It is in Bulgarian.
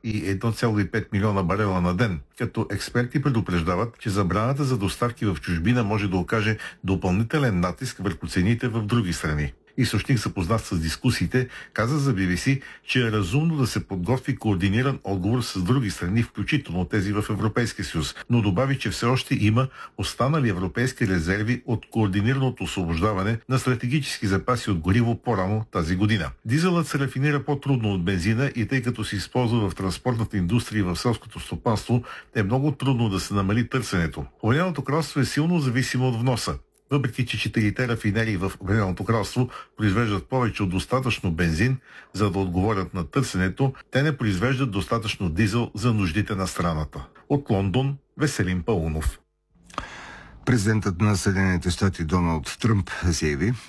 и 1,5 милиона барела на ден, като експерти предупреждават, че забраната за доставки в чужбина може да окаже допълнителен натиск върху цените в други страни. Източник, запознат с дискусиите, каза за BBC, че е разумно да се подготви координиран отговор с други страни, включително тези в Европейския съюз, но добави, че все още има останали европейски резерви от координираното освобождаване на стратегически запаси от гориво по-рано тази година. Дизелът се рафинира по-трудно от бензина и тъй като се използва в транспортната индустрия и в селското стопанство, е много трудно да се намали търсенето. Обединеното кралство е силно зависимо от вноса. Въпреки че 4-те рафинерии в Обединеното кралство произвеждат повече от достатъчно бензин, за да отговорят на търсенето, те не произвеждат достатъчно дизел за нуждите на страната. От Лондон, Веселин Паунов. Президентът на Съединените щати Доналд Тръмп заяви,